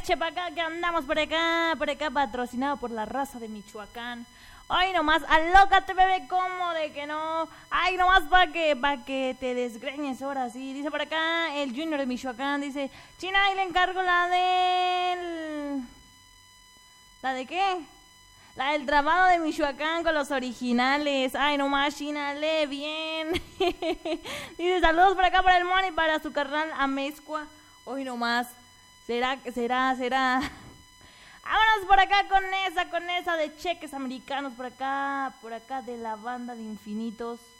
leche para acá, que andamos por acá, patrocinado por la raza de Michoacán. Ay, nomás, alócate, bebé, ¿cómo de que no? Ay, nomás pa' que te desgreñes ahora sí. Dice por acá el Junior de Michoacán, dice, China, y le encargo la del... ¿La de qué? La del trabado de Michoacán con los originales. Ay, nomás, China, lee bien. Dice, saludos por acá para el Moni y para su carnal Amezcua. Hoy nomás, será. Vámonos por acá con esa de cheques americanos, por acá de la banda de infinitos.